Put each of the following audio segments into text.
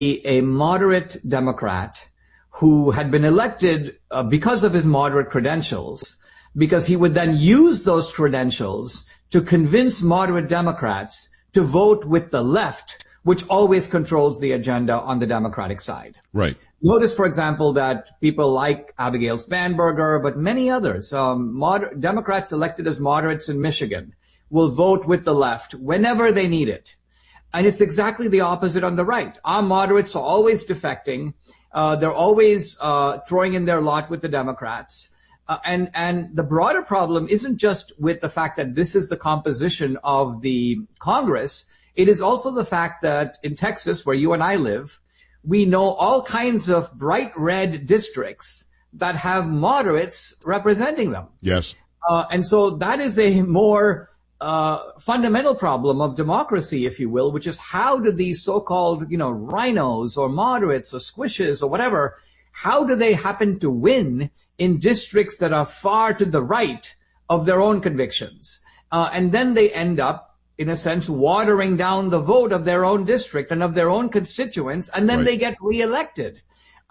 a moderate Democrat who had been elected because of his moderate credentials, because he would then use those credentials to convince moderate Democrats to vote with the left, which always controls the agenda on the Democratic side. Right. Notice, for example, that people like Abigail Spanberger, but many others, Democrats elected as moderates in Michigan, will vote with the left whenever they need it. And it's exactly the opposite on the right. Our moderates are always defecting. They're always throwing in their lot with the Democrats. And the broader problem isn't just with the fact that this is the composition of the Congress. It is also the fact that in Texas, where you and I live, we know all kinds of bright red districts that have moderates representing them. Yes. And so that is a more fundamental problem of democracy, if you will, which is how do these so-called, rhinos or moderates or squishes or whatever, how do they happen to win in districts that are far to the right of their own convictions? And then they end up, in a sense, watering down the vote of their own district and of their own constituents, and then they get reelected.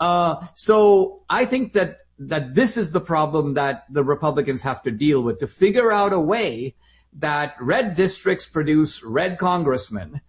So I think that this is the problem that the Republicans have to deal with, to figure out a way that red districts produce red congressmen.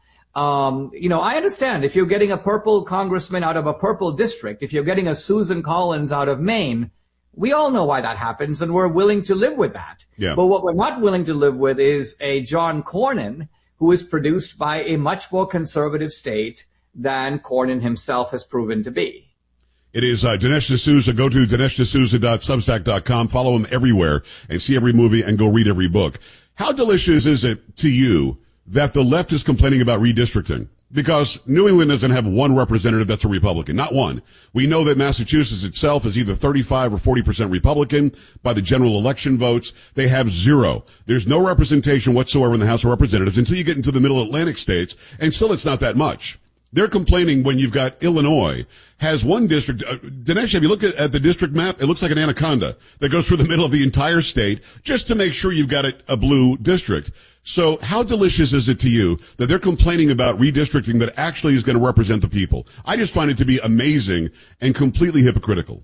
I understand if you're getting a purple congressman out of a purple district, if you're getting a Susan Collins out of Maine, we all know why that happens, and we're willing to live with that. Yeah. But what we're not willing to live with is a John Cornyn who is produced by a much more conservative state than Cornyn himself has proven to be. It is Dinesh D'Souza. Go to DineshD'Souza.substack.com. Follow him everywhere and see every movie and go read every book. How delicious is it to you that the left is complaining about redistricting? Because New England doesn't have one representative that's a Republican, not one. We know that Massachusetts itself is either 35 or 40% Republican by the general election votes. They have zero. There's no representation whatsoever in the House of Representatives until you get into the middle Atlantic states, and still it's not that much. They're complaining when you've got Illinois has one district. Dinesh, have you looked at the district map? It looks like an anaconda that goes through the middle of the entire state just to make sure you've got a blue district. So how delicious is it to you that they're complaining about redistricting that actually is going to represent the people? I just find it to be amazing and completely hypocritical.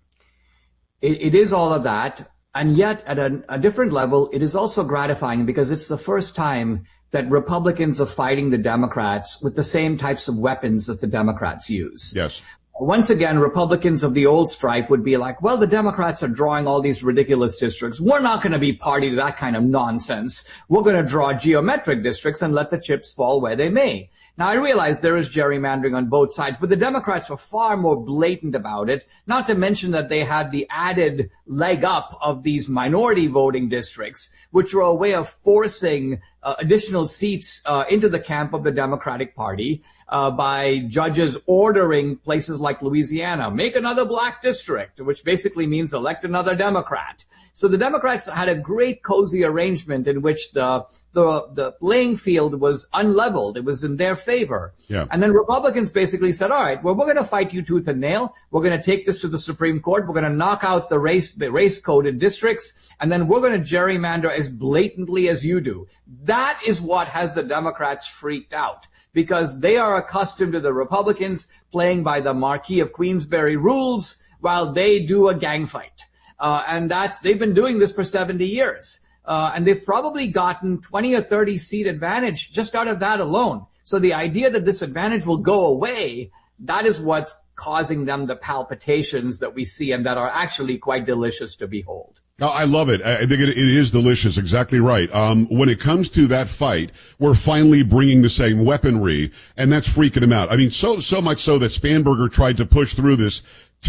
It is all of that. And yet at a different level, it is also gratifying because it's the first time that Republicans are fighting the Democrats with the same types of weapons that the Democrats use. Yes. Once again, Republicans of the old stripe would be like, well, the Democrats are drawing all these ridiculous districts. We're not going to be party to that kind of nonsense. We're going to draw geometric districts and let the chips fall where they may. Now, I realize there is gerrymandering on both sides, but the Democrats were far more blatant about it, not to mention that they had the added leg up of these minority voting districts, which were a way of forcing additional seats into the camp of the Democratic Party by judges ordering places like Louisiana, make another black district, which basically means elect another Democrat. So the Democrats had a great cozy arrangement in which the playing field was unleveled. It was in their favor. Yeah. And then Republicans basically said, all right, well, we're going to fight you tooth and nail. We're going to take this to the Supreme Court. We're going to knock out the race coded districts. And then we're going to gerrymander as blatantly as you do. That is what has the Democrats freaked out because they are accustomed to the Republicans playing by the Marquis of Queensberry rules while they do a gang fight. And they've been doing this for 70 years. And they've probably gotten 20 or 30 seat advantage just out of that alone. So the idea that this advantage will go away, that is what's causing them the palpitations that we see and that are actually quite delicious to behold. Oh, I love it. I think it is delicious. Exactly right. When it comes to that fight, we're finally bringing the same weaponry, and that's freaking them out. I mean, so much so that Spanberger tried to push through this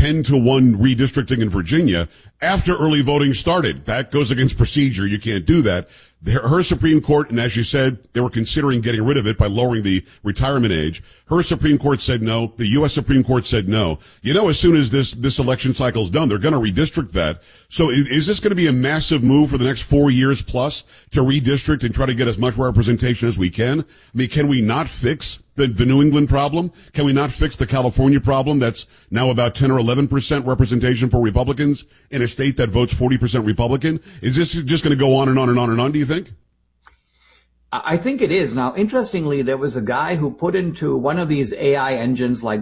10-1 redistricting in Virginia after early voting started. That goes against procedure. You can't do that. Her Supreme Court, and as you said, they were considering getting rid of it by lowering the retirement age. Her Supreme Court said no. The U.S. Supreme Court said no. As soon as this election cycle is done, they're going to redistrict that. So is this going to be a massive move for the next 4 years plus to redistrict and try to get as much representation as we can? I mean, can we not fix the New England problem? Can we not fix the California problem that's now about 10 or 11% representation for Republicans in a state that votes 40% Republican? Is this just going to go on and on and on and on, do you think? I think it is. Now, interestingly, there was a guy who put into one of these AI engines like